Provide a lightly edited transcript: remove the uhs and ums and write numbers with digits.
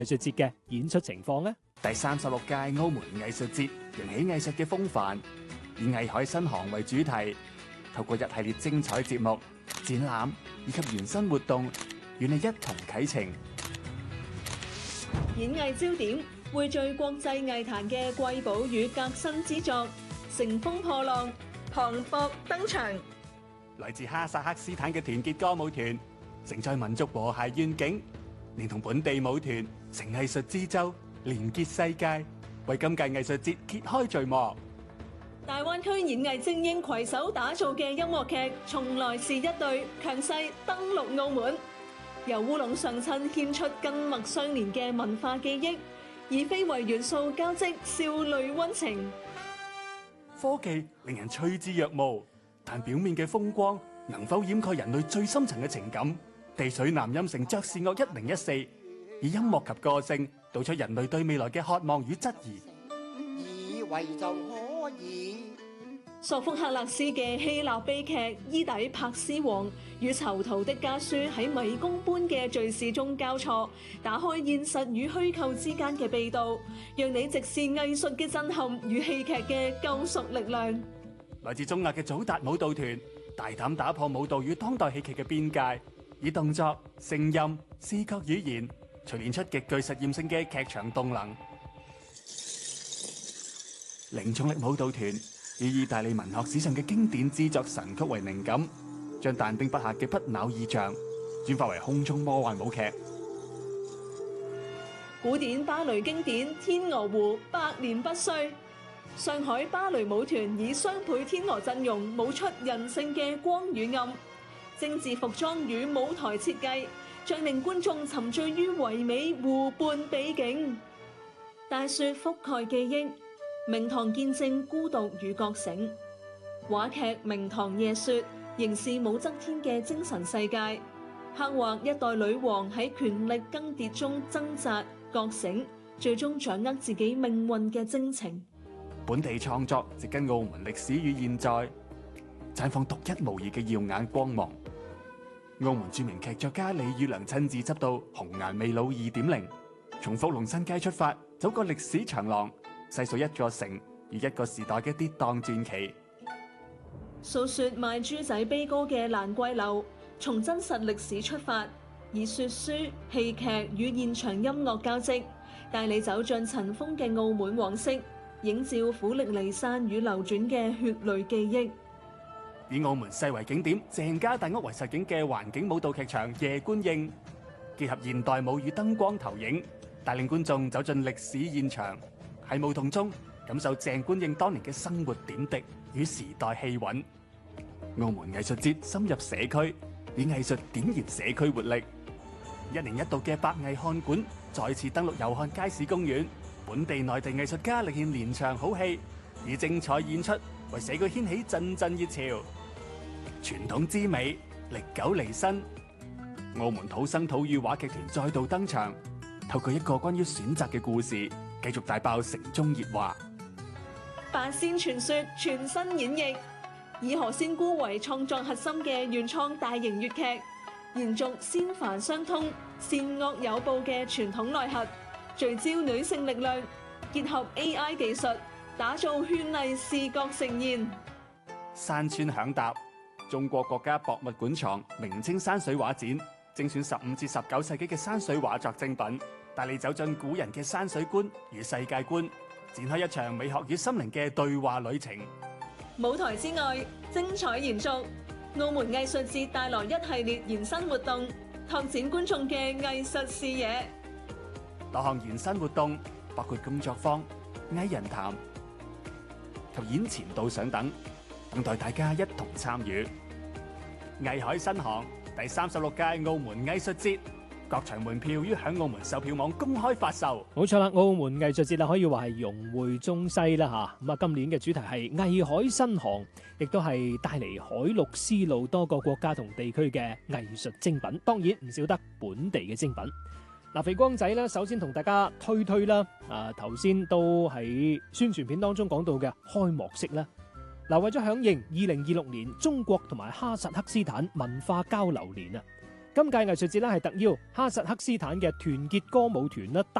藝術節嘅演出情況呢？ 第36屆澳門藝術節迎起藝術嘅風範，以藝海新航為主題，透過一系列精彩節目、展覽以及延伸活動，與你一同啟程。 演藝焦點匯聚國際藝壇嘅瑰寶與革新之作，乘風破浪，磅礴登場。 來自哈薩克斯坦嘅團結歌舞團，承載民族和諧願景，連同本地舞團成藝術之州，連結世界，為今屆藝術節揭開序幕。 大灣區演藝精英攜手打造嘅音樂劇《從來是一對》強勢登陸澳門，由烏龍上襯獻出筋脈相連嘅文化記憶，以非遺元素交織少女溫情。 科技令人趨之若鶩，但表面嘅風光能否掩蓋人類最深層嘅情感？地水南音城爵士樂1014，以音樂及個性道出人類對未來嘅渴望與質疑。 以為就可以。 索福克勒斯嘅希臘悲劇《伊底帕斯王》與囚徒的家書喺迷宮般嘅敘事中交錯，打開現實與虛構之間嘅秘道，讓你直視藝術嘅震撼與戲劇嘅救贖力量。 來自中亞嘅祖達舞蹈團，大膽打破舞蹈與當代戲劇嘅邊界，以動作、聲音、視覺語言，錘煉出極具實驗性嘅劇場動能。零重力舞蹈團以意大利文學史上嘅經典之作《神曲》為靈感，將但丁筆下嘅不朽意象轉化為空中魔幻舞劇。 古典芭蕾經典《天鵝湖》百年不衰，上海芭蕾舞團以雙倍天鵝陣容舞出人性嘅光與暗，精緻服裝與舞台設計將令觀眾沉醉於唯美湖畔美景。大雪覆蓋記憶，明堂見證孤獨與覺醒。話劇《明堂夜雪》凝視武則天嘅精神世界，刻畫一代女王喺權力更迭中掙扎覺醒，最終掌握自己命運嘅征程。 本地創作植根澳門歷史與現在，綻放獨一無二嘅耀眼光芒。澳門著名劇作家李宇良親自執導《紅顏未老2.0》，從福隆新街出發，走過歷史長廊，細數一個城與一個時代嘅跌宕傳奇。 訴說賣豬仔悲歌嘅蘭桂樓，從真實歷史出發，以說書、戲劇與現場音樂交織，帶你走進塵封嘅澳門往昔，映照苦歷離散與流轉嘅血淚記憶。 以澳門世遺景點鄭家大屋為實景嘅環境舞蹈劇場《夜觀應》，結合現代舞與燈光投影，帶領觀眾走進歷史現場，喺舞動中感受鄭觀應當年嘅生活點滴與時代氣韻。澳門藝術節深入社區，以藝術點燃社區活力。一年一度嘅百藝漢館再次登陸祐漢街市公園，本地內地藝術家力獻連場好戲，以精彩演出為社區掀起陣陣熱潮。傳統之美歷久彌新，澳門土生土語話劇團再度登場，透過一個關於選擇嘅故事，繼續大爆城中熱話。 八仙傳說全新演繹，以何仙姑為創作核心嘅原創大型粵劇，延續仙凡相通、善惡有報嘅傳統內核，聚焦女性力量，結合 AI 技術，打造絢麗視覺盛宴。 山川響答，中國國家博物館藏明清山水畫展，精選15至19世紀嘅山水畫作精品，帶你走進古人嘅山水觀與世界觀，展開一場美學與心靈嘅對話旅程。 舞台之外，精彩延續，澳門藝術節帶來一系列延伸活動，拓展觀眾嘅藝術視野。 多項延伸活動包括工作坊、藝人談及演前導賞等，等待大家一同參與。藝海新航第36屆澳門藝術節，各場門票於響澳門售票網公開發售。 冇錯啦，澳門藝術節啦，可以話係融匯中西啦吓。咁啊，今年嘅主題係藝海新航，亦都係帶嚟海陸絲路多個國家同地區嘅藝術精品，當然唔少得本地嘅精品。嗱，肥光仔咧，首先同大家推啦，頭先都喺宣傳片當中講到嘅開幕式啦。嗱，為咗響應2026年中國同埋哈薩克斯坦文化交流年啊， 今屆藝術節咧係特邀哈薩克斯坦嘅團結歌舞團啦。